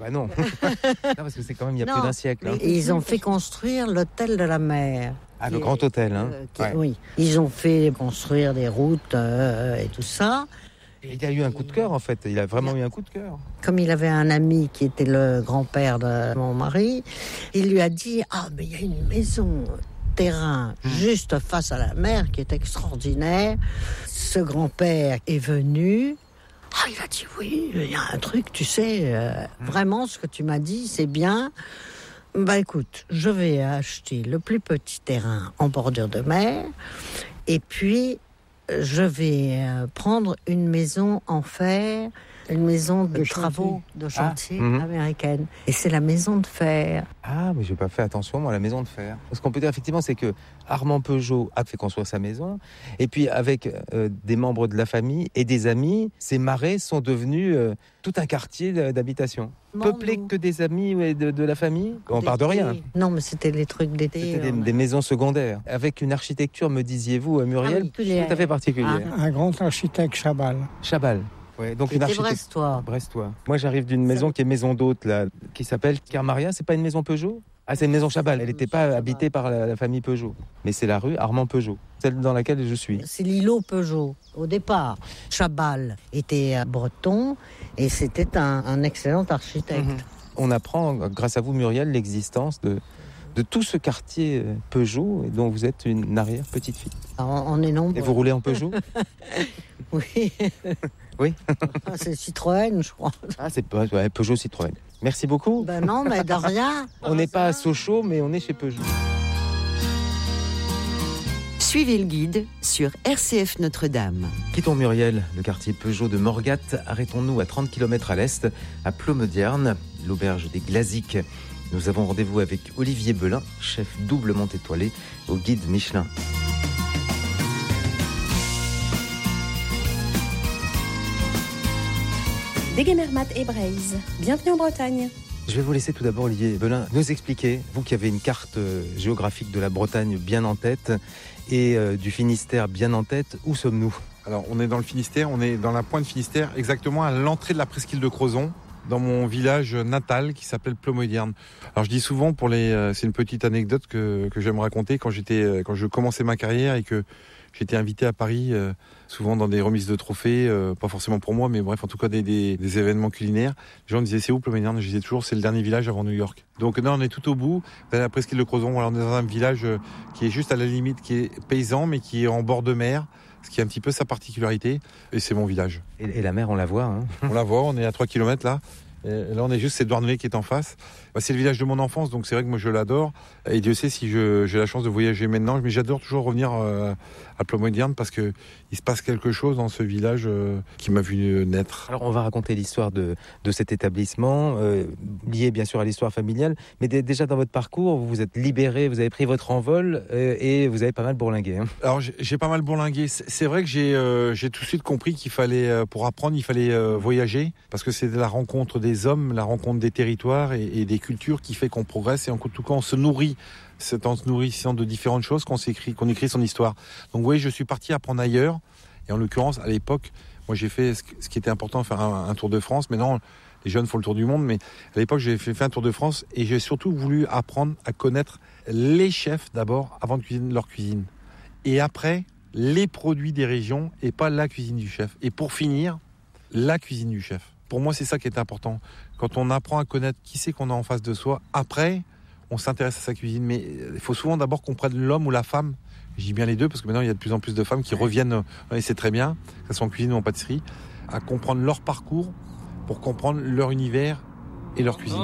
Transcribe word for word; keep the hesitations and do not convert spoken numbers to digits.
Bah non. Non, parce que c'est quand même il y a Non, plus d'un siècle. Hein. Et ils ont fait construire l'hôtel de la mer. Ah, le grand hôtel. Hein. Euh, qui, ouais. Oui, ils ont fait construire des routes euh, et tout ça. Et il a eu un coup de cœur en fait. Il a vraiment eu un coup de cœur. Comme il avait un ami qui était le grand-père de mon mari, il lui a dit « Ah, mais il y a une maison... terrain juste face à la mer qui est extraordinaire. » Ce grand-père est venu. Ah, il a dit oui, il y a un truc, tu sais, euh, vraiment ce que tu m'as dit, c'est bien. Bah écoute, je vais acheter le plus petit terrain en bordure de mer et puis je vais euh, prendre une maison en fer, une maison de, de travaux, de chantier ah. mm-hmm. américaine. Et c'est la maison de fer. Ah, mais j'ai pas fait attention, moi, à la maison de fer. Ce qu'on peut dire, effectivement, c'est que Armand Peugeot a fait construire sa maison. Et puis, avec euh, des membres de la famille et des amis, ces marais sont devenus euh, tout un quartier d'habitation. Non, Peuplé non. que des amis et de, de la famille. On d'été. part de rien. Non, mais c'était les trucs d'été. C'était des, des maisons secondaires. Avec une architecture, me disiez-vous, Muriel, ah oui, tout à fait particulière. Ah. Un grand architecte, Chabal. Chabal. Ouais, donc une architecture brestois. brestois. Moi, j'arrive d'une maison Ça... qui est maison d'hôte, là, qui s'appelle Kermaria. C'est pas une maison Peugeot ? Ah, c'est une maison Chabal. Elle n'était pas Chabal. habitée par la, la famille Peugeot. Mais c'est la rue Armand Peugeot, celle dans laquelle je suis. C'est l'îlot Peugeot, au départ. Chabal était breton et c'était un, un excellent architecte. Mmh. On apprend, grâce à vous, Muriel, l'existence de, de tout ce quartier Peugeot dont vous êtes une arrière-petite-fille. On, on est nombreux. Et vous roulez en Peugeot ? Oui. Oui. Ah, c'est Citroën, je crois. Ah, c'est pas ouais, Peugeot Citroën. Merci beaucoup. Ben non, mais de rien. On n'est pas à Sochaux, mais on est chez Peugeot. Suivez le guide sur R C F Notre-Dame. Quittons Muriel, le quartier Peugeot de Morgat. Arrêtons-nous à trente kilomètres à l'est, à Plomedierne, l'auberge des Glaziques. Nous avons rendez-vous avec Olivier Belin, chef doublement étoilé au guide Michelin. Degemermat et Breizh. Bienvenue en Bretagne. Je vais vous laisser tout d'abord, Olivier Belin, nous expliquer, vous qui avez une carte géographique de la Bretagne bien en tête et euh, du Finistère bien en tête, où sommes-nous ? Alors, on est dans le Finistère, on est dans la pointe Finistère, exactement à l'entrée de la presqu'île de Crozon, dans mon village natal qui s'appelle Plomedierne. Alors, je dis souvent, pour les, euh, c'est une petite anecdote que, que j'aime raconter, quand, j'étais, euh, quand je commençais ma carrière et que j'étais invité à Paris, euh, souvent dans des remises de trophées, euh, pas forcément pour moi, mais bref, en tout cas des, des, des événements culinaires. Les gens me disaient, c'est où Plomedierne ? Je disais toujours, c'est le dernier village avant New York. Donc là, on est tout au bout, dans la presqu'île de Crozon. Alors, on est dans un village euh, qui est juste à la limite, qui est paysan, mais qui est en bord de mer, ce qui est un petit peu sa particularité. Et c'est mon village. Et, et la mer, on la voit. Hein. On la voit, on est à trois kilomètres là. Et là, on est juste, c'est Douarnenez qui est en face. Bah, c'est le village de mon enfance, donc c'est vrai que moi, je l'adore. Et Dieu sait si je, j'ai la chance de voyager maintenant. Mais j'adore toujours revenir euh, à Plomedierne parce qu'il se passe quelque chose dans ce village euh, qui m'a vu naître. Alors, on va raconter l'histoire de, de cet établissement, euh, lié bien sûr à l'histoire familiale. Mais d- déjà, dans votre parcours, vous vous êtes libéré, vous avez pris votre envol euh, et vous avez pas mal bourlingué. Hein. Alors, j'ai, j'ai pas mal bourlingué. C'est, c'est vrai que j'ai, euh, j'ai tout de suite compris qu'il fallait, euh, pour apprendre, il fallait euh, voyager. Parce que c'est la rencontre des des hommes, la rencontre des territoires et, et des cultures qui fait qu'on progresse et en tout cas on se nourrit. C'est en se nourrissant de différentes choses qu'on s'écrit, qu'on écrit son histoire. Donc oui, je suis parti apprendre ailleurs et en l'occurrence à l'époque, moi j'ai fait ce, ce qui était important, faire un, un tour de France. Maintenant, les jeunes font le tour du monde, mais à l'époque j'ai fait, fait un tour de France et j'ai surtout voulu apprendre à connaître les chefs d'abord avant de cuisiner leur cuisine et après les produits des régions et pas la cuisine du chef. Et pour finir, la cuisine du chef. Pour moi, c'est ça qui est important. Quand on apprend à connaître qui c'est qu'on a en face de soi, après, on s'intéresse à sa cuisine. Mais il faut souvent d'abord qu'on prenne l'homme ou la femme. Je dis bien les deux, parce que maintenant, il y a de plus en plus de femmes qui reviennent, et c'est très bien, que ce soit en cuisine ou en pâtisserie, à comprendre leur parcours pour comprendre leur univers et leur cuisine.